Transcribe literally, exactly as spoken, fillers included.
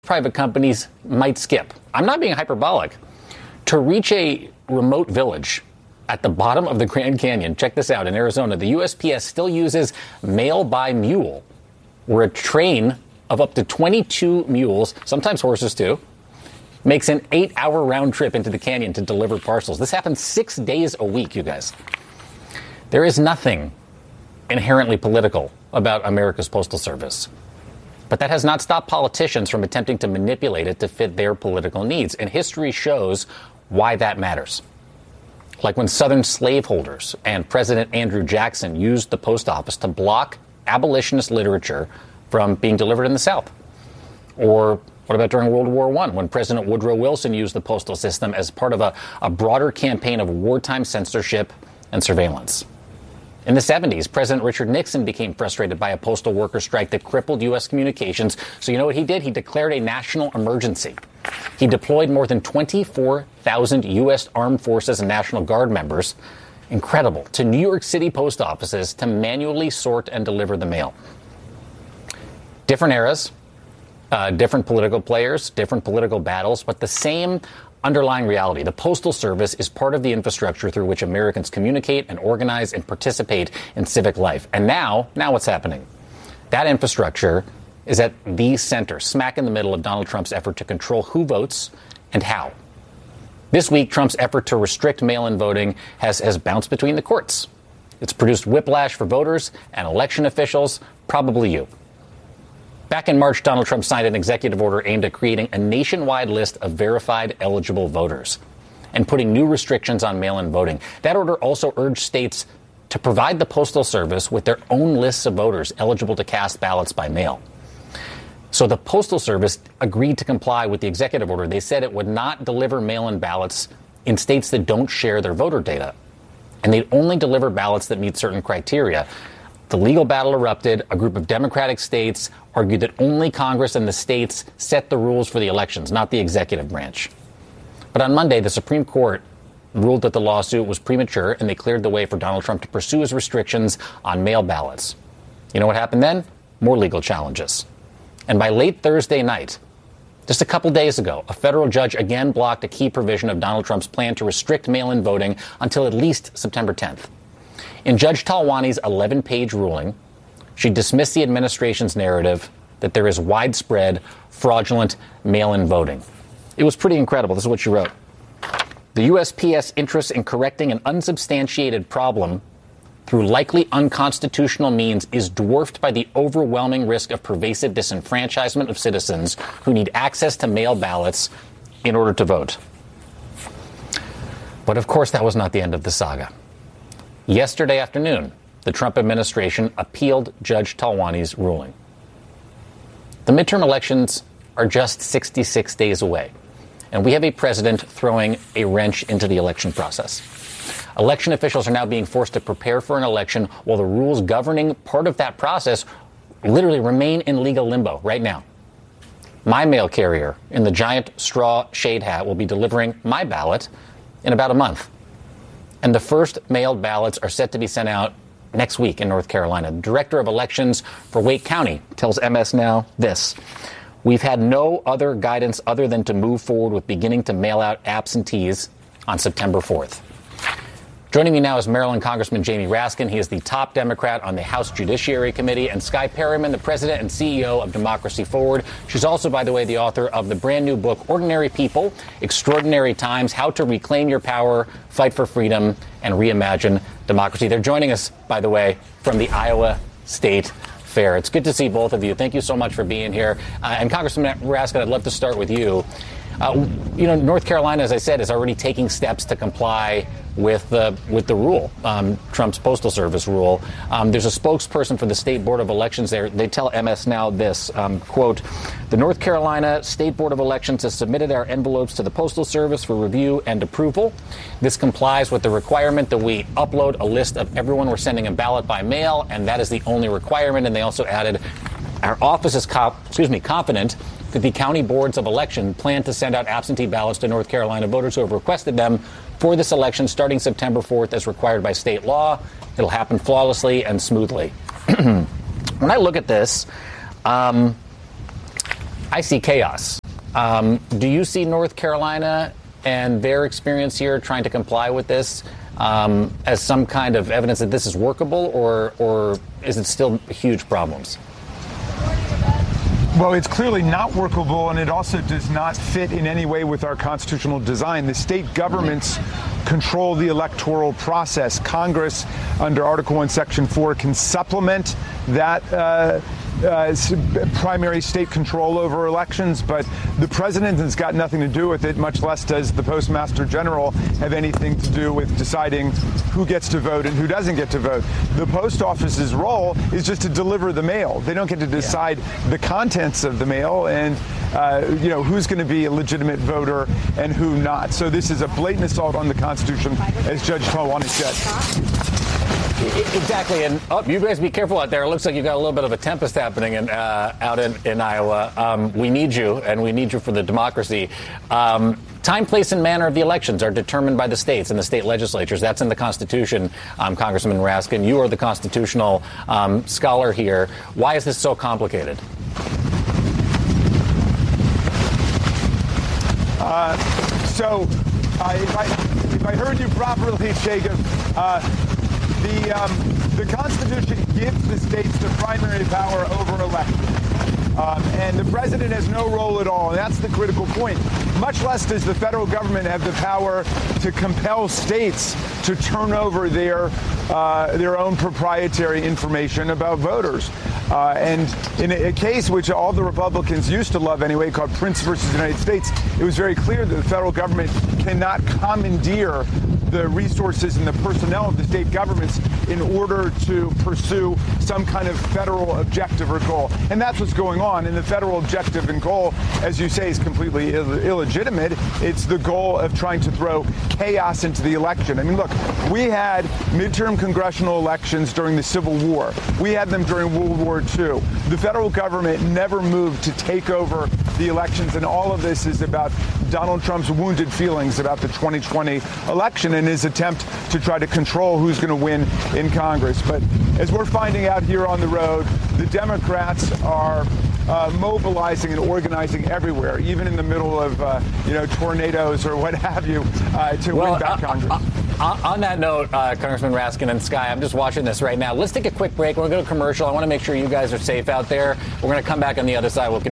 private companies might skip. I'm not being hyperbolic. To reach a remote village at the bottom of the Grand Canyon, check this out, in Arizona, the U S P S still uses mail by mule, where a train of up to twenty-two mules, sometimes horses too, makes an eight-hour round trip into the canyon to deliver parcels. This happens six days a week, you guys. There is nothing inherently political about America's Postal Service. But that has not stopped politicians from attempting to manipulate it to fit their political needs. And history shows why that matters. Like when Southern slaveholders and President Andrew Jackson used the post office to block abolitionist literature from being delivered in the South. Or what about during World War One, when President Woodrow Wilson used the postal system as part of a, a broader campaign of wartime censorship and surveillance? In the seventies, President Richard Nixon became frustrated by a postal worker strike that crippled U S communications. So you know what he did? He declared a national emergency. He deployed more than twenty-four thousand U S Armed Forces and National Guard members, incredible, to New York City post offices to manually sort and deliver the mail. Different eras, uh, different political players, different political battles, but the same underlying reality. The Postal Service is part of the infrastructure through which Americans communicate and organize and participate in civic life. And now, now what's happening? That infrastructure is at the center, smack in the middle of Donald Trump's effort to control who votes and how. This week, Trump's effort to restrict mail-in voting has, has bounced between the courts. It's produced whiplash for voters and election officials, probably you. Back in March, Donald Trump signed an executive order aimed at creating a nationwide list of verified eligible voters and putting new restrictions on mail-in voting. That order also urged states to provide the Postal Service with their own lists of voters eligible to cast ballots by mail. So the Postal Service agreed to comply with the executive order. They said it would not deliver mail-in ballots in states that don't share their voter data, and they'd only deliver ballots that meet certain criteria. The legal battle erupted. A group of Democratic states argued that only Congress and the states set the rules for the elections, not the executive branch. But on Monday, the Supreme Court ruled that the lawsuit was premature, and they cleared the way for Donald Trump to pursue his restrictions on mail ballots. You know what happened then? More legal challenges. And by late Thursday night, just a couple days ago, a federal judge again blocked a key provision of Donald Trump's plan to restrict mail-in voting until at least September tenth. In Judge Talwani's eleven-page ruling, she dismissed the administration's narrative that there is widespread fraudulent mail-in voting. It was pretty incredible. This is what she wrote. The U S P S interest in correcting an unsubstantiated problem through likely unconstitutional means is dwarfed by the overwhelming risk of pervasive disenfranchisement of citizens who need access to mail ballots in order to vote. But of course, that was not the end of the saga. Yesterday afternoon, the Trump administration appealed Judge Talwani's ruling. The midterm elections are just sixty-six days away, and we have a president throwing a wrench into the election process. Election officials are now being forced to prepare for an election while the rules governing part of that process literally remain in legal limbo right now. My mail carrier in the giant straw shade hat will be delivering my ballot in about a month. And the first mailed ballots are set to be sent out next week in North Carolina. The director of elections for Wake County tells M S Now this: "We've had no other guidance other than to move forward with beginning to mail out absentees on September fourth. Joining me now is Maryland Congressman Jamie Raskin. He is the top Democrat on the House Judiciary Committee, and Skye Perryman, the president and C E O of Democracy Forward. She's also, by the way, the author of the brand new book, Ordinary People, Extraordinary Times, How to Reclaim Your Power, Fight for Freedom, and Reimagine Democracy. They're joining us, by the way, from the Iowa State Fair. It's good to see both of you. Thank you so much for being here. Uh, and Congressman Raskin, I'd love to start with you. Uh, you know, North Carolina, as I said, is already taking steps to comply with the with the rule, um, Trump's Postal Service rule. Um, there's a spokesperson for the State Board of Elections there. They tell M S Now this, um, quote, "The North Carolina State Board of Elections has submitted our envelopes to the Postal Service for review and approval. This complies with the requirement that we upload a list of everyone we're sending a ballot by mail, and that is the only requirement." And they also added, "Our office is co- excuse me, confident that the county boards of election plan to send out absentee ballots to North Carolina voters who have requested them for this election starting September fourth as required by state law. It'll happen flawlessly and smoothly." When I look at this, um, I see chaos. Um, do you see North Carolina and their experience here trying to comply with this um, as some kind of evidence that this is workable, or or is it still huge problems? Well, it's clearly not workable, and it also does not fit in any way with our constitutional design. The state governments control the electoral process. Congress, under Article one, Section four, can supplement that uh, uh, primary state control over elections, but the president has got nothing to do with it, much less does the Postmaster General have anything to do with deciding who gets to vote and who doesn't get to vote. The post office's role is just to deliver the mail. They don't get to decide yeah. the contents of the mail and uh, you know, who's going to be a legitimate voter and who not. So this is a blatant assault on the Constitution, as Judge Talwani said. Exactly, and oh, you guys be careful out there. It looks like you've got a little bit of a tempest happening in, uh, out in, in Iowa. Um, we need you, and we need you for the democracy. Um, time, place, and manner of the elections are determined by the states and the state legislatures. That's in the Constitution, um, Congressman Raskin. You are the constitutional um, scholar here. Why is this so complicated? Uh, so, uh, if, I, if I heard you properly, Jacob, uh, The, um, the Constitution gives the states the primary power over elections. Um, and the president has no role at all. And that's the critical point. Much less does the federal government have the power to compel states to turn over their uh, their own proprietary information about voters. Uh, and in a, a case which all the Republicans used to love anyway, called Prince versus United States, it was very clear that the federal government cannot commandeer the resources and the personnel of the state governments in order to pursue some kind of federal objective or goal. And that's what's going on. And the federal objective and goal, as you say, is completely Ill- illegitimate. It's the goal of trying to throw chaos into the election. I mean, look, we had midterm congressional elections during the Civil War. We had them during World War Two. The federal government never moved to take over the elections. And all of this is about Donald Trump's wounded feelings about the twenty twenty election and his attempt to try to control who's going to win in Congress. But as we're finding out here on the road, the Democrats are uh, mobilizing and organizing everywhere, even in the middle of, uh, you know, tornadoes or what have you, uh, to well, win back uh, Congress. Uh, uh, on that note, uh, Congressman Raskin and Sky, I'm just watching this right now. Let's take a quick break. We're going to go to commercial. I want to make sure you guys are safe out there. We're going to come back on the other side. We'll continue.